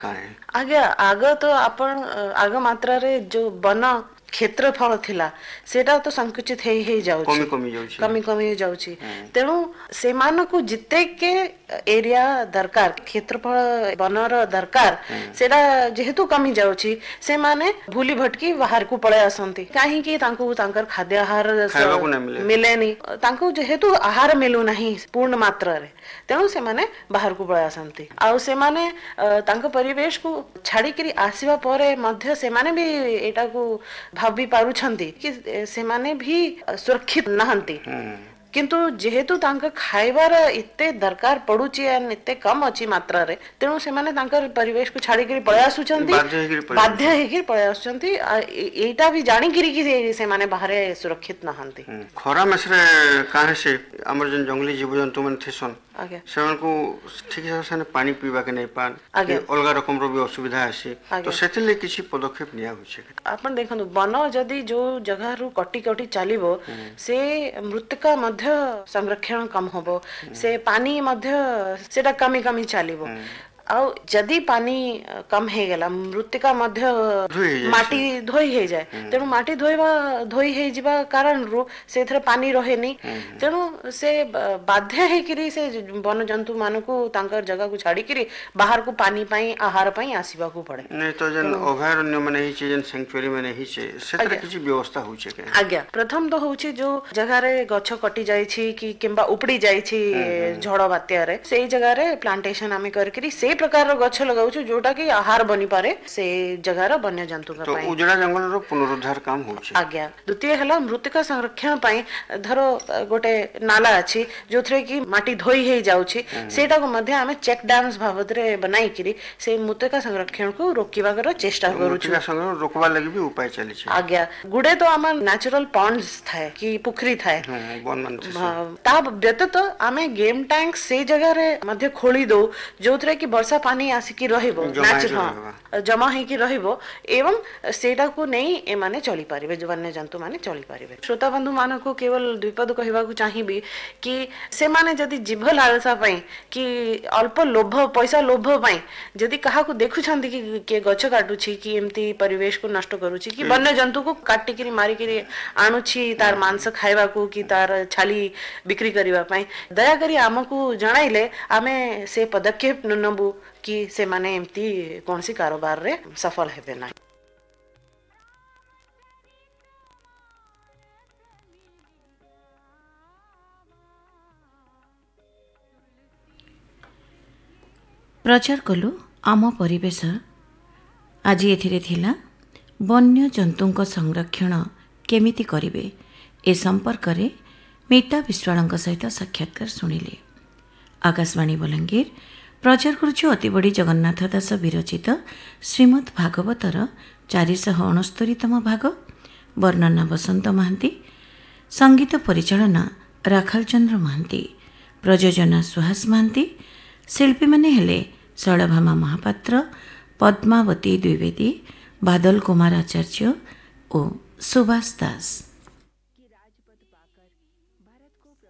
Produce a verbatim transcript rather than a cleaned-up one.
आज्ञा आग तो आपण आग मात्रा रे जो वन क्षेत्रफल थिला सेटा तो संकुचित हे हे जाउछि कमी कमी जाउछि कमी कमी जाउछि तेणु से मानको जिते के एरिया दरकार क्षेत्रफल बनर दरकार सेटा जेहेतु कमी जाउछि से माने भूली भटकी बाहर को पळे आसंती काहे कि तांको तांकर खाद्य आहार मिलेनी तांको जेहेतु आहार मिलु नाही पूर्ण मात्रा रे तेणु से माने बाहर को पळे आसंती आ से माने तांको परिवेश को छाड़ी करी आसीबा परे मध्य से माने भी एटा को भावी पारुछंती कि से माने भी सुरक्षित नहंती किंतु जेहेतु तांका खाइबार इत्ते दरकार पडुची एन इत्ते कम अछि मात्रा रे तेणु से माने तांकर परिवेश को छाड़ी करी पळे आसुछंती बाध्य हेकि पळे आसुछंती एटा भी जानि करी कि से माने बाहरे सुरक्षित नहंती खरा मसरे काहे से हमर जन जंगली जीव जंतु मन थेसन सेवन को ठीक से पानी पीबा के नहीं पान अलग रकम रो भी असुविधा आसी तो सेतिले किछि पदक्षेप निया होय छै आपण देखनु वन जदी जो जगह रु कटी कटी चालिबो से मृत्तिका मध्य संरक्षण कम होबो से पानी मध्य सेटा कमी कमी चालिबो आ जदी पानी कम हे गेला मृत्तिका मध्य माटी धोई हे जाय तेनु माटी धोइबा धोई हे जिबा कारण रु सेथरे पानी रहेनी तेनु से बाध्य हे करी से वन जंतु मानको तांकर जगह को छाड़ी करी बाहर को पानी पई आहार पई आसीबा को पड़े नै तो जन अभयारण्य माने ही छै जन सैंक्चुअरी माने ही छै सेथरे किछि व्यवस्था होय छै के आज्ञा प्रथम तो होछि जो जगह रे गछ कटि जाय छी कि किंबा उपड़ी जाय छी झड़ बात्या रे सेही जगह रे प्लांटेशन आमे कर करी से प्रकार गछ लगाउछु जोटा कि आहार बनि पारे से जगह रो वन्य जंतु का पई तो उजड़ा जंगल रो पुनरुद्धार काम होछि आज्ञा द्वितीय हला मृत्तिका संरक्षण पई धरो गोटे नाला अछि जोथरे कि माटी धोई हे जाउछि सेटा को मध्य हमें चेक डैम्स भावत रे बनाई करी से मृत्तिका संरक्षण को रोकिबा कर चेष्टा करूछु मृत्तिका संरक्षण रोकबा लागि भी उपाय चली छै आज्ञा गुडे तो हमर नेचुरल पॉन्ड्स थाए कि पोखरी थाए वन मन ता व्यतीत हमें गेम टैंक से जगह रे मध्य खोली दो जोथरे कि वर्षा पानी आसिकी रहिबो नेचुरल जमा हे कि रहिबो एवं सेटा को नहीं ए माने चली पारिबे जो वन्य जंतु माने चली पारिबे श्रोता बंधु माने को केवल द्विपद कहबा को चाहिबी कि से माने जदी जीव लालसा पई कि अल्प लोभ पैसा लोभ पई जदी कहा को देखु छंती कि के गछ काटू छी कि एम्ति परिवेश को नष्ट करू छी कि वन्य जंतु को काटी करी मारी करी आनु छी तार मांस खाइबा को कि तार छाली बिक्री करिबा पई दया करी हमकु जणाइले आमे से पदक्षेप ननबु कि से माने एम्ति कोनसी कारोबार रे सफल हेबे ना प्रचार कलु आम परिवेश आज एथिरे थिला वन्य जंतुंक संरक्षण केमिति करिवे ए संपर्क रे मीता विश्वालंक सहित साक्षात्कार सुनिले आकाशवाणी बलांगीर प्रचार करुछु अति बड़ी जगन्नाथ दास विरचित श्रीमद् भागवतर चारिशह अणस्तरीतम भाग वर्णना बसंत महांती संगीत परिचालना राखाल चंद्र महांती प्रयोजना सुहास महांती शिल्पी माने हेले शैलभामा महापात्र पद्मावती द्विवेदी बादल कुमार आचार्य और सुभाष दास।